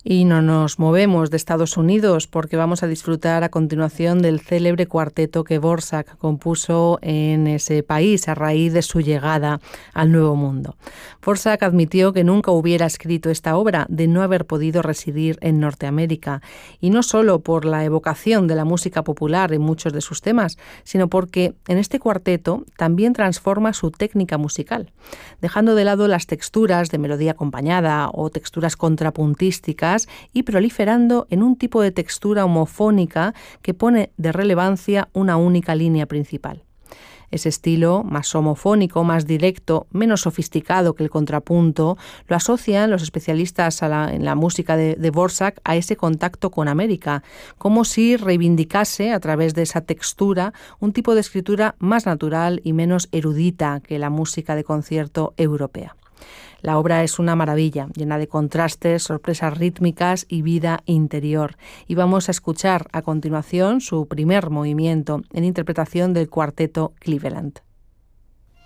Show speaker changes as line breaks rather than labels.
Y no nos movemos de Estados Unidos porque vamos a disfrutar a continuación del célebre cuarteto que Dvořák compuso en ese país a raíz de su llegada al Nuevo Mundo. Dvořák admitió que nunca hubiera escrito esta obra de no haber podido residir en Norteamérica, y no solo por la evocación de la música popular en muchos de sus temas, sino porque en este cuarteto también transforma su técnica musical, dejando de lado las texturas de melodía acompañada o texturas contrapuntísticas y proliferando en un tipo de textura homofónica que pone de relevancia una única línea principal. Ese estilo, más homofónico, más directo, menos sofisticado que el contrapunto, lo asocian los especialistas en la música de Dvořák a ese contacto con América, como si reivindicase a través de esa textura un tipo de escritura más natural y menos erudita que la música de concierto europea. La obra es una maravilla, llena de contrastes, sorpresas rítmicas y vida interior. Y vamos a escuchar a continuación su primer movimiento en interpretación del cuarteto Cleveland.